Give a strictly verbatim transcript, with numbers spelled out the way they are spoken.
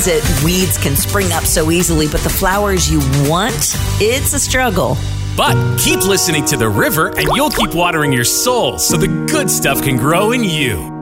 it, weeds can spring up so easily, but the flowers you want, it's a struggle. But keep listening to The River and you'll keep watering your soul so the good stuff can grow in you.